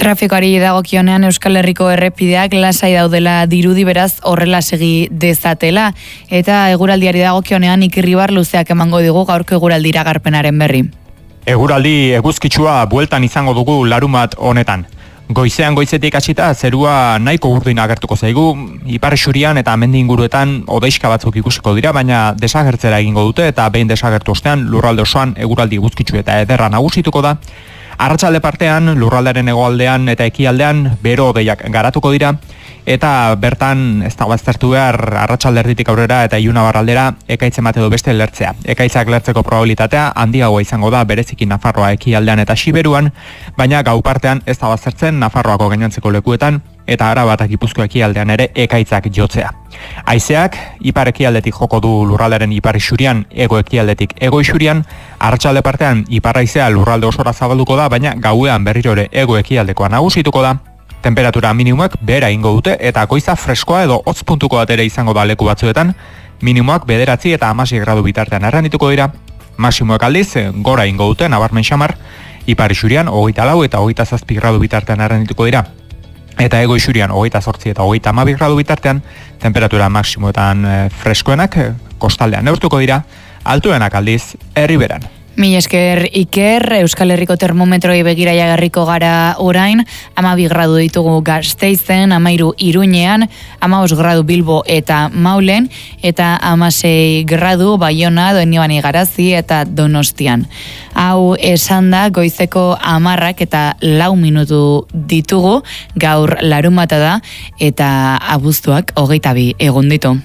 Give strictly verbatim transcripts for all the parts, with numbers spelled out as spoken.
Trafikoari dagokionean Euskal Herriko errepideak lasai daudela dirudi, beraz horrela segi dezatela, eta eguraldiari dagokionean Ikirribar luzeak emango digu gaurko eguraldi iragarpenaren berri. Eguraldi eguzkitsua bueltan izango dugu larumat honetan. Goizean goizetik hasita zerua nahiko urdin agertuko zaigu, ipar xurian eta mendi inguruetan hodeiska batzuk ikusiko dira, baina desagertzera egingo dute eta behin desagertu ostean lurralde osoan eguraldi eguzkitsu eta ederra nagusituko da. Arratsalde partean, lurraldearen hegoaldean eta ekialdean bero hodeiak garatuko dira, eta bertan ez dago aztertu behar arratsalde erditik aurrera eta ilunabarraldera ekaitz emate edo beste lertzea. Ekaitzak lertzeko probabilitatea handiagoa izango da bereziki Nafarroa ekialdean eta Siberuan, baina gau partean ez dago aztertzen Nafarroako gainontzeko lekuetan eta Araba eta Gipuzkoa ekialdean ere ekaitzak jotzea. Haizeak ipar ekialdetik joko du lurraldearen ipar isurian, ego ekialdetik ego isurian, arratsalde partean ipar haizea lurralde osora zabalduko da, baina gauean berriro ere ego ekialdekoa nagusituko da. Temperatura minimumak behera ingo dute eta goiza freskoa edo hotz puntuko bat ere izango da leku batzuetan, minimuak bederatzi eta hamasei gradu bitartean errandituko dira, maximoak aldiz gora ingo dute nabarmen xamar, ipar isurian hogeita lau eta hogeita zazpi gradu bitartean errandituko dira. Eta ego isurian hogeita zortzi eta hogeita hamabi gradu bitartean, temperatura maximoetan e, freskoenak e, kostaldean neurtuko dira, altuenak aldiz herriberan. Mil esker Iker, Euskal Herriko termometroi begira jagarriko gara orain, hamabi gradu ditugu Gasteizen, hamairu Iruñean, hamabost gradu Bilbo eta Maulen, eta hamasei gradu Baiona, Donibane Garazi eta Donostian. Hau esan da goizeko hamarrak eta lau minutu ditugu, gaur larunbata da, eta abuztuak hogeita bi egun ditu.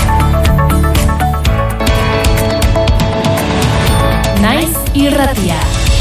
Naiz irratia.